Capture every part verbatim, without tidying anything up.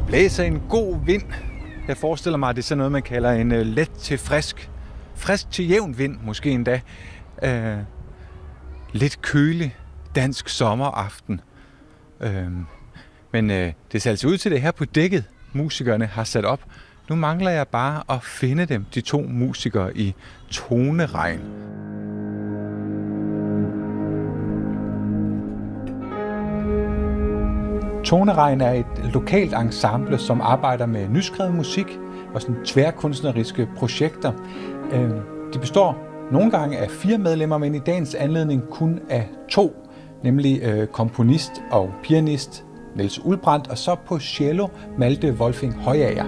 blæser en god vind. Jeg forestiller mig, at det er sådan noget, man kalder en uh, let til frisk. Frisk til jævn vind, måske endda. Uh, lidt kølig dansk sommeraften. Uh, men uh, det ser altså ud til det her på dækket, musikerne har sat op. Nu mangler jeg bare at finde dem, de to musikere i Toneregn. Toneregn er et lokalt ensemble, som arbejder med nyskrevet musik og sådan tværkunstneriske projekter. De består nogle gange af fire medlemmer, men i dagens anledning kun af to, nemlig komponist og pianist Niels Uldbrandt, og så på cello Malte Wolfing Højager.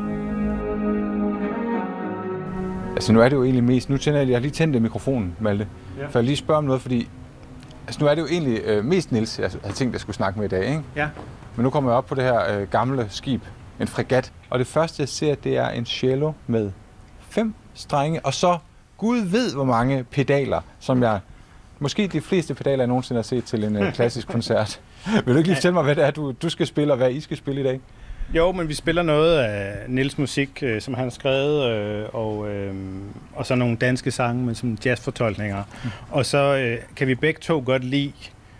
Altså nu er det jo egentlig mest, nu tænder jeg, jeg har lige tændt mikrofonen, Malte, ja. For jeg lige spørge om noget, fordi altså nu er det jo egentlig øh, mest Niels, jeg havde tænkt, jeg skulle snakke med i dag, ikke? Ja. Men nu kommer jeg op på det her øh, gamle skib, en fregat, og det første jeg ser, det er en cello med fem strenge, og så Gud ved hvor mange pedaler, som jeg, måske de fleste pedaler, jeg nogensinde har set til en øh, klassisk koncert. Vil du ikke lige fortælle mig, hvad det er, du, du skal spille, og hvad I skal spille i dag? Jo, men vi spiller noget af Niels musik, øh, som han har skrevet, øh, og, øh, og så nogle danske sange med som jazzfortolkninger. Mm. Og så øh, kan vi begge to godt lide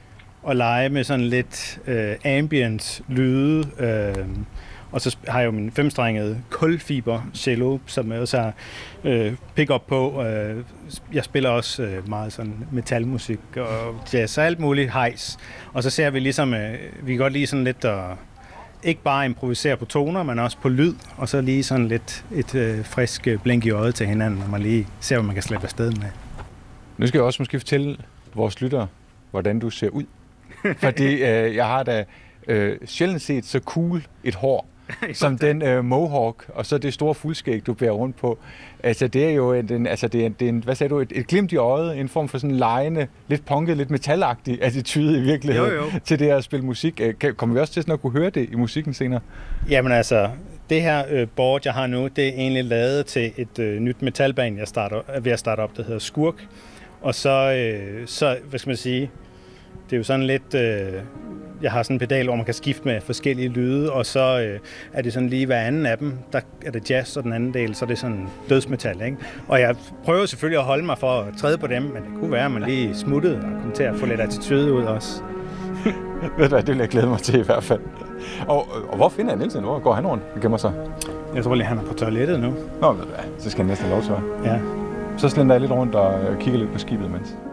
at lege med sådan lidt øh, ambient lyde. Øh, og så har jeg jo min femstrengede kulfiber cello, som jeg også har øh, pick-up på. Øh, jeg spiller også øh, meget sådan metalmusik og jazz og alt muligt hejs. Og så ser vi ligesom, øh, vi kan godt lide sådan lidt at ikke bare improvisere på toner, men også på lyd, og så lige sådan lidt et øh, frisk blink i øjet til hinanden, når man lige ser, hvad man kan slippe afsted med. Nu skal jeg også måske fortælle vores lyttere, hvordan du ser ud. Fordi øh, jeg har da øh, sjældent set så cool et hår, som den øh, mohawk, og så det store fuldskæg, du bærer rundt på. Altså, det er jo en, altså, det er, det er en, hvad sagde du, et, et glimt i øjet, en form for sådan lejende, lidt punket, lidt metalagtig attitude i virkeligheden jo, jo. til det at spille musik. Kommer vi også til sådan at kunne høre det i musikken senere? Jamen altså, det her øh, board, jeg har nu, det er egentlig lavet til et øh, nyt metalband, jeg starter, er ved at starte op, der hedder Skurk. Og så, øh, så, hvad skal man sige, det er jo sådan lidt, øh, jeg har sådan en pedal, hvor man kan skifte med forskellige lyde, og så øh, er det sådan lige hver anden af dem, der er det jazz, og den anden del, så er det sådan dødsmetal, ikke? Og jeg prøver selvfølgelig at holde mig for at træde på dem, men det kunne være, at man lige smuttede og kom til at få lidt attitude ud også. Ved du hvad, det vil jeg glæde mig til i hvert fald. Og, og hvor finder jeg Nielsen? Hvor går han rundt og gemmer sig? Jeg tror lige, han er på toilettet nu. Nå, ved du hvad, så skal han næsten lov til, hva'? Ja. Så slænder jeg lidt rundt og kigger lidt på skibet imens.